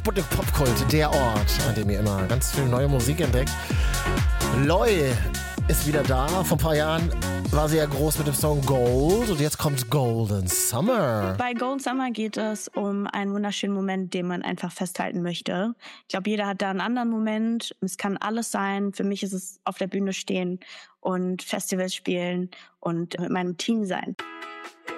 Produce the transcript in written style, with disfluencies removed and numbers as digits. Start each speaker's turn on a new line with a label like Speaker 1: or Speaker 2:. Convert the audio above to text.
Speaker 1: Sputnik Popkult, der Ort, an dem ihr immer ganz viel neue Musik entdeckt. Loi ist wieder da. Vor ein paar Jahren war sie ja groß mit dem Song Gold und jetzt kommt Golden Summer.
Speaker 2: Bei Golden Summer geht es um einen wunderschönen Moment, den man einfach festhalten möchte. Ich glaube, jeder hat da einen anderen Moment. Es kann alles sein. Für mich ist es auf der Bühne stehen und Festivals spielen und mit meinem Team sein.